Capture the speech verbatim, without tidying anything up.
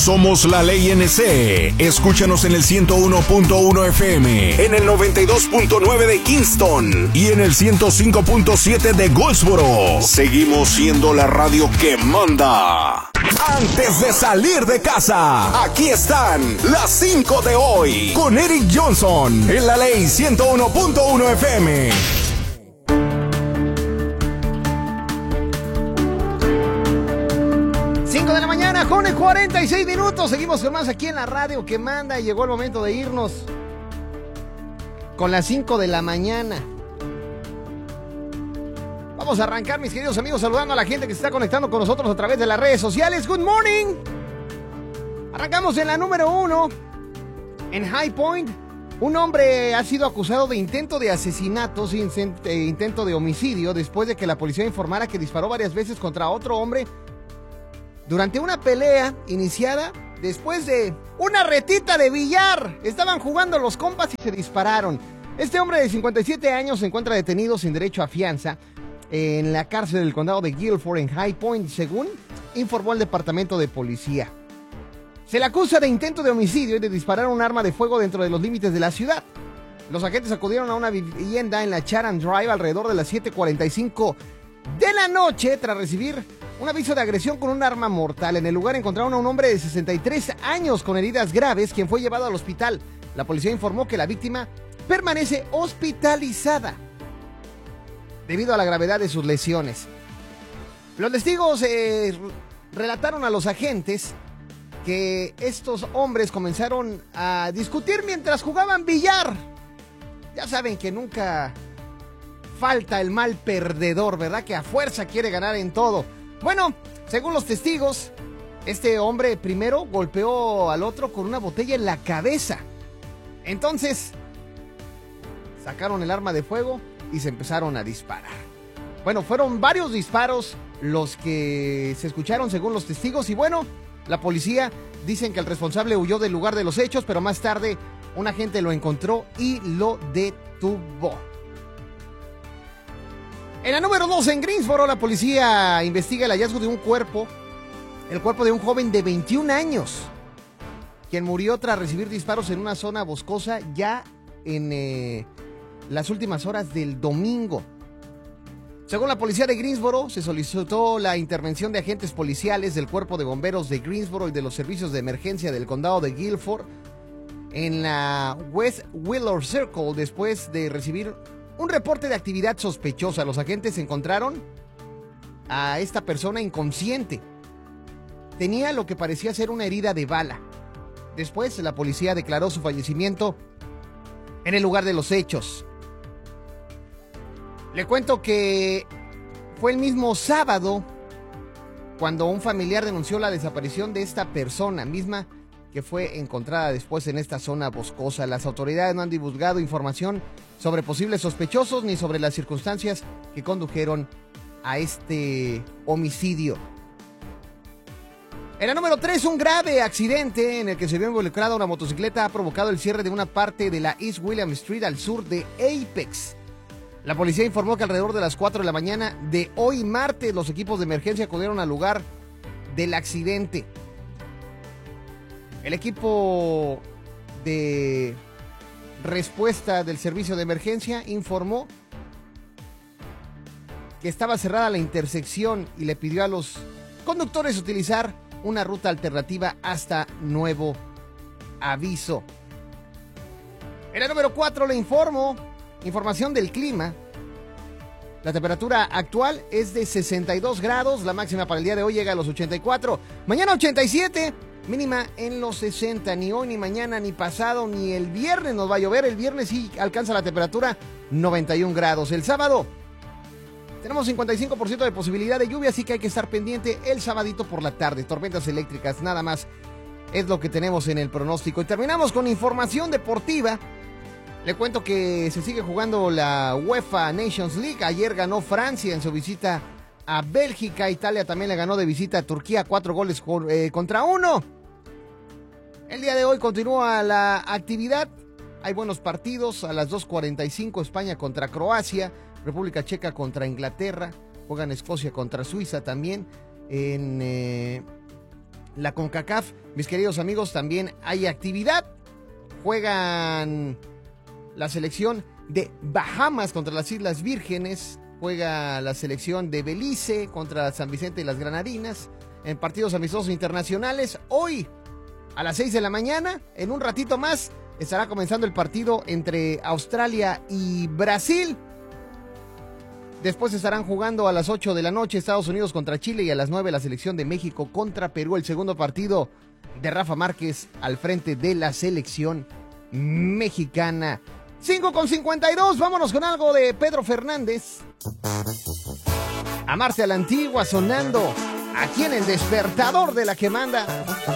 Somos la Ley N C. Escúchanos en el ciento uno punto uno F M, en el noventa y dos punto nueve de Kingston y en el ciento cinco punto siete de Goldsboro. Seguimos siendo la radio que manda. Antes de salir de casa, aquí están las cinco de hoy con Eric Johnson en la Ley ciento uno punto uno F M. cinco de la mañana con cuarenta y seis minutos. Seguimos con más aquí en la radio que manda y llegó el momento de irnos con las cinco de la mañana. Vamos a arrancar, mis queridos amigos, saludando a la gente que se está conectando con nosotros a través de las redes sociales. Good morning. Arrancamos en la número uno. En High Point, un hombre ha sido acusado de intento de asesinato, intento de homicidio, después de que la policía informara que disparó varias veces contra otro hombre durante una pelea iniciada después de una retita de billar. Estaban jugando los compas y se dispararon. Este hombre de cincuenta y siete años se encuentra detenido sin derecho a fianza en la cárcel del condado de Guilford en High Point, según informó el departamento de policía. Se le acusa de intento de homicidio y de disparar un arma de fuego dentro de los límites de la ciudad. Los agentes acudieron a una vivienda en la Chatham Drive alrededor de las siete cuarenta y cinco de la noche tras recibir un aviso de agresión con un arma mortal. En el lugar encontraron a un hombre de sesenta y tres años con heridas graves, quien fue llevado al hospital. La policía informó que la víctima permanece hospitalizada debido a la gravedad de sus lesiones. Los testigos eh, relataron a los agentes que estos hombres comenzaron a discutir mientras jugaban billar. Ya saben que nunca falta el mal perdedor, ¿verdad? Que a fuerza quiere ganar en todo. Bueno, según los testigos, este hombre primero golpeó al otro con una botella en la cabeza. Entonces, sacaron el arma de fuego y se empezaron a disparar. Bueno, fueron varios disparos los que se escucharon según los testigos. Y bueno, la policía dicen que el responsable huyó del lugar de los hechos, pero más tarde un agente lo encontró y lo detuvo. En la número dos, en Greensboro, la policía investiga el hallazgo de un cuerpo, el cuerpo de un joven de veintiún años, quien murió tras recibir disparos en una zona boscosa ya en eh, las últimas horas del domingo. Según la policía de Greensboro, se solicitó la intervención de agentes policiales del Cuerpo de Bomberos de Greensboro y de los servicios de emergencia del condado de Guilford en la West Wheeler Circle después de recibir un reporte de actividad sospechosa. Los agentes encontraron a esta persona inconsciente. Tenía lo que parecía ser una herida de bala. Después, la policía declaró su fallecimiento en el lugar de los hechos. Le cuento que fue el mismo sábado cuando un familiar denunció la desaparición de esta persona, misma que fue encontrada después en esta zona boscosa. Las autoridades no han divulgado información sobre posibles sospechosos ni sobre las circunstancias que condujeron a este homicidio. En la número tres, un grave accidente en el que se vio involucrada una motocicleta ha provocado el cierre de una parte de la East William Street al sur de Apex. La policía informó que alrededor de las cuatro de la mañana de hoy martes los equipos de emergencia acudieron al lugar del accidente. El equipo de respuesta del servicio de emergencia informó que estaba cerrada la intersección y le pidió a los conductores utilizar una ruta alternativa hasta nuevo aviso. En el número cuatro le informo información del clima. La temperatura actual es de sesenta y dos grados, la máxima para el día de hoy llega a los ochenta y cuatro, mañana ochenta y siete, mínima en los sesenta. Ni hoy, ni mañana, ni pasado, ni el viernes nos va a llover. El viernes sí alcanza la temperatura noventa y un grados. El sábado tenemos cincuenta y cinco por ciento de posibilidad de lluvia, así que hay que estar pendiente el sabadito por la tarde. Tormentas eléctricas, nada más es lo que tenemos en el pronóstico. Y terminamos con información deportiva. Le cuento que se sigue jugando la UEFA Nations League. Ayer ganó Francia en su visita a Bélgica. Italia también le ganó de visita a Turquía, cuatro goles eh, contra uno. El día de hoy continúa la actividad. Hay buenos partidos. A las dos cuarenta y cinco, España contra Croacia, República Checa contra Inglaterra, juegan Escocia contra Suiza también. En eh, la CONCACAF, mis queridos amigos, también hay actividad. Juegan la selección de Bahamas contra las Islas Vírgenes. Juega la selección de Belice contra San Vicente y las Granadinas. En partidos amistosos internacionales, hoy a las seis de la mañana, en un ratito más, estará comenzando el partido entre Australia y Brasil. Después estarán jugando a las ocho de la noche Estados Unidos contra Chile y a las nueve la selección de México contra Perú. El segundo partido de Rafa Márquez al frente de la selección mexicana. cinco con cincuenta y dos, vámonos con algo de Pedro Fernández. Amarse a la antigua sonando aquí en el despertador de la que manda.